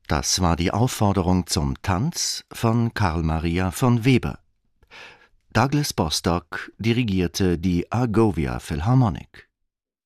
Das war die Aufforderung zum Tanz von Carl Maria von Weber. Douglas Bostock dirigierte die Argovia Philharmonic.